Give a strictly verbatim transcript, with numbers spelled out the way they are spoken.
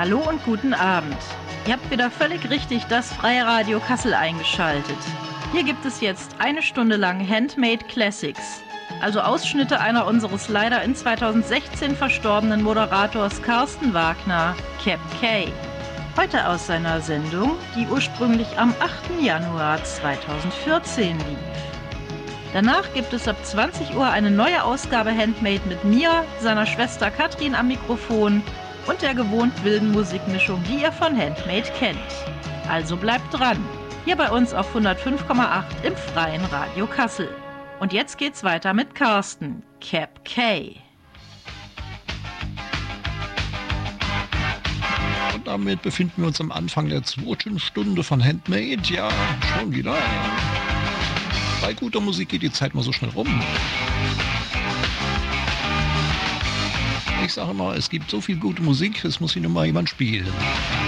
Hallo und guten Abend. Ihr habt wieder völlig richtig das Freie Radio Kassel eingeschaltet. Hier gibt es jetzt eine Stunde lang Handmade Classics, also Ausschnitte einer unseres leider in zweitausendsechzehn verstorbenen Moderators Carsten Wagner, Cap K. Heute aus seiner Sendung, die ursprünglich am achten Januar zweitausendvierzehn lief. Danach gibt es ab zwanzig Uhr eine neue Ausgabe Handmade mit mir, seiner Schwester Katrin am Mikrofon und der gewohnt wilden Musikmischung, die ihr von Handmade kennt. Also bleibt dran, hier bei uns auf hundertfünf Komma acht im Freien Radio Kassel. Und jetzt geht's weiter mit Carsten, Cap K. Und damit befinden wir uns am Anfang der zweiten Stunde von Handmade. Ja, schon wieder. Bei guter Musik geht die Zeit mal so schnell rum. Ich sage immer, es gibt so viel gute Musik, es muss sie nur mal jemand spielen.